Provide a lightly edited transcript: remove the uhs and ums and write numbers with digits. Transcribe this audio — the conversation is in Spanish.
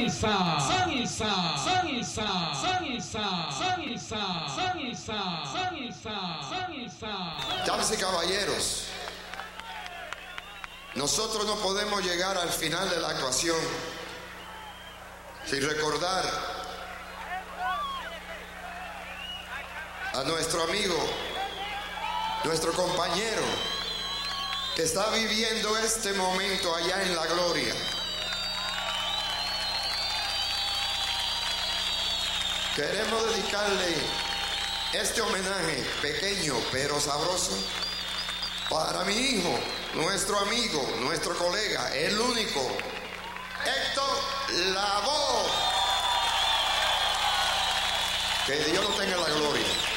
salsa, salsa, salsa, salsa, salsa, salsa, salsa, salsa. Damas y caballeros, nosotros no podemos llegar al final de la actuación sin recordar a nuestro amigo, nuestro compañero, que está viviendo este momento allá en la gloria. Queremos dedicarle este homenaje pequeño pero sabroso para mi hijo, nuestro amigo, nuestro colega, el único, Héctor Lavoe. Que Dios lo tenga en la gloria.